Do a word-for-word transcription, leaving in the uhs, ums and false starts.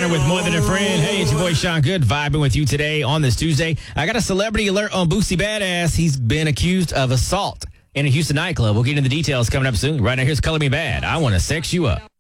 Tanner with More Than a Friend. Hey, it's your boy Sean Good vibing with you today on this Tuesday. I got a celebrity alert on Boosie Badass. He's been accused of assault in a Houston nightclub. We'll get into the details coming up soon. Right now, here's Color Me Bad. I want to sex you up.